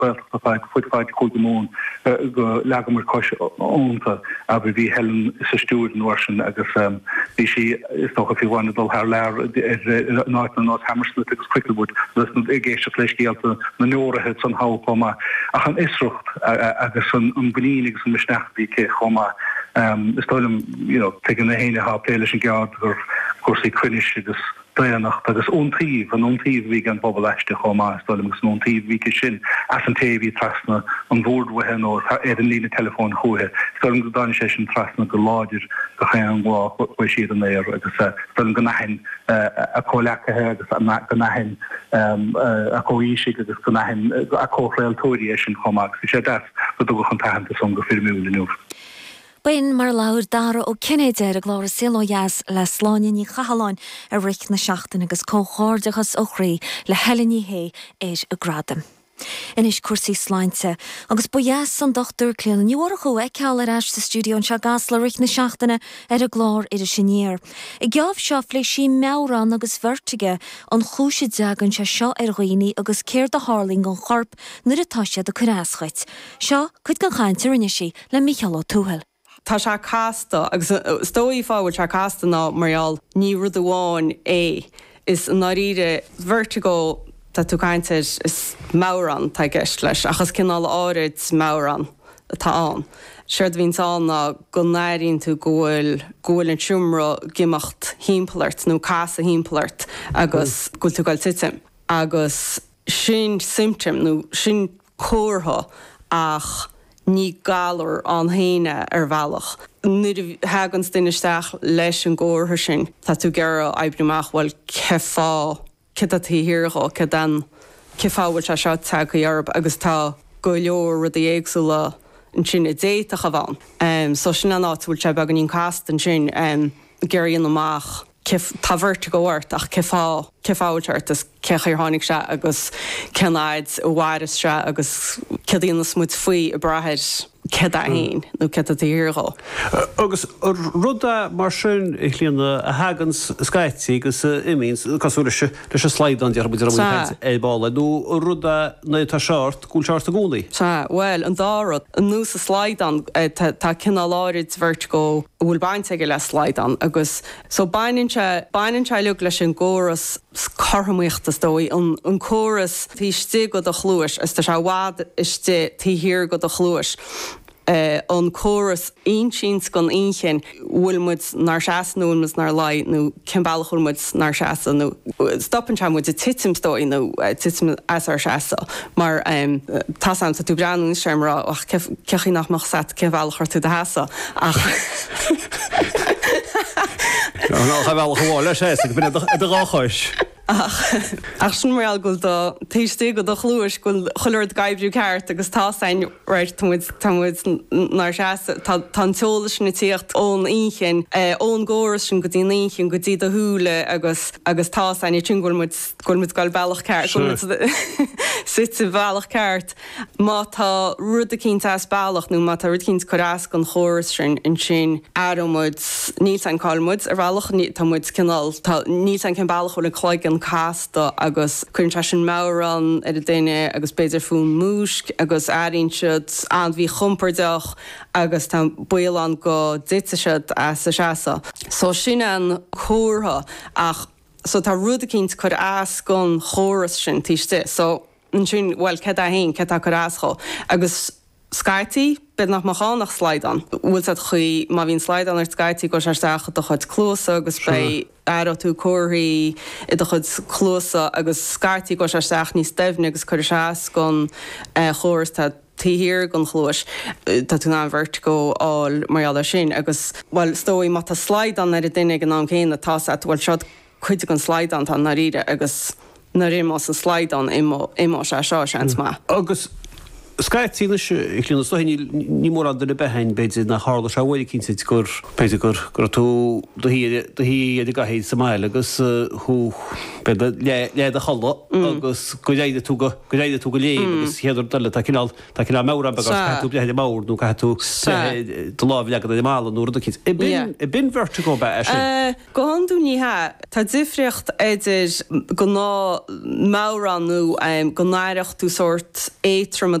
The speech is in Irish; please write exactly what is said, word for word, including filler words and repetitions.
Belfast footfight Coldemon go lagammer kosh onta aber vi helen is steward Russian agus um vi she is toch if you wanted to her lair not not Hammersmith agus Cricklewood listen egéis flesh gelte manore het son how komma achan isrucht agus an unbelinig som misnach vi ke komma um stolem you know taking the hene ha playlish guard or course crinish agus Nacht agus ontrief an ontrief wie an bobbelchte choma stolem gus ontrief wie sin as an tevi trasna an woord we hen or er een line telefoon hohe stolem go dan session trasna go larger go gaan wa we si an er agus stolem go nahin a kolake he agus go nahin a koisi agus go nahin a korel toriation choma sé dat go go gan ta som go firmule nu. Bain mar laur dara ó Kennedy a glóra silójas le sláine ní chahaláin a ric na seachtain agus cóchordachas ó chrí le helaní hé éis a gradam. Inis cuasaí sláinte, agus bujas an dochtúr cléan níorchu ag ceall ar eis sa stúdio an se gas le ric na seachtainna ar a glór ar a sinnéir. I gceamh seo lé sí meran agus vertige an chúise deagan se seo ar roioine agus céir de háling an chorp nuair atá sé do churáaschaid. Seo chud gan chainte rinne sí le Micheál Ó Tuathail. Tá se casta agus stóí fáil se casta ná marall ní rud amháin é is náíre vertigo tá tú caiinte is máran tá gceist leis achas cinál áid máran atá an. Seird vín anna go náiríonn tú ggóil ggóil an siúmra gimacht hímpelart nó casa hímpelart agus gúil tú gáil titim. Agus sin symptom nó sin cóirtha ach ní galar an héine ar bhealach. Nuair hagan duineisteach leis an ggóirtha sin, tá tú gearra aibrimach bhfuil cefá citattíhirá cedan cefáhfuil se seo te go dhearb agus tá go leor rud éagsúla an sin i déit a chabhán. Um, so sin an áúil se began íon cast an sin um, geiríon amach tá vertigohairt ach cefá cefáilteart is cechar tháinig se agus cenáid bhhairis se agus cedíon na smúd faoi a brathid ced a hain nó ced a dtíorá. Agus ruda mar sin i chlíanana a hagans scaití agus imíns cosú leis a sleid an dearbid ar é bála nó ruda na tá seart gúil seart a gúnaí. Tá, well, an dárad an nús a sleid an tá cinál áid vertigo bhfuil bainte go le sleid an agus so bainin se bainin se leug leis an ggóras carhamíochtas dói an an chóras tí stí go a chlúis is tá se bhád iste tíhir go a chlúis. Uh, an chóras ein sin gon inchin bhfuil muid nar seaasnún mas nar lai nó cimbalachúil muid nar seaasa nó stoppan se muid a titim stói nó titim as ar seaasa mar um, tasam sa tú breanún seimrá ach cechí nach mach sat cimbalachar tú de haasa ach ná bhealach bháil leis sé go bin a ráchais. Ach sin mar go do téistí go do chlúis go choirt gaibbrú ceart agus tásain réit tamid nar tá teolalas na tíocht ón inchin ón ggóras sin go dtí inchin go dtí a thuúla agus agus tásain i tungulmid gulmid gáil bailach ceart sit sa bhealach ceart má tá rud a cinnta as bailach nó má tá rud cinnt chorás gon chóras sin in sin aramid níl an cáilmid ar bhealach támid cinál níl an cin bailach chuil chláig an casta agus chuintá sin máran ar a daine agus beidir fún músc agus aíonseid an bhí chumperdeach agus tá buán go déiteisiid a sa seasa. So sin an chóirtha ach so tá rud a cinnt chur as gon chóras sin tíiste. So an sin bhfuil ce a hain ce a chur asá agus Skytí bed nach machán nach sleid an. Bhfuil a chuí má bhín sleid an ar Skytí go seasteach do chud clósa agus bei air tú choirí i do chud clósa agus Skytí go seasteach níos defhne agus chuir seas gon chóras tá tíhir gon chlóis tá tú ná vertigo áil marall sin agus bhil stóí má tá sleid an ar a duine an an chéine tá bhil seod chuide gon sleid an tá na riide agus na ré má an sleid an imá se seo seans má. Agus Skyit líon stohí ní mór an duna behain beidir na hála se bhfuil cinn gur beidir gur gur tú hí a gahéid Somáil agus thu léad a cholla agus go léide tú go léide tú go lé agus héidir duile cinál cinál mé agus tú bleid máir nó tú láhlegad a mála núair a I bin bhirrte go be go handú ní ha Tá difriocht idir go ná máránú go náirecht tú sort éitrum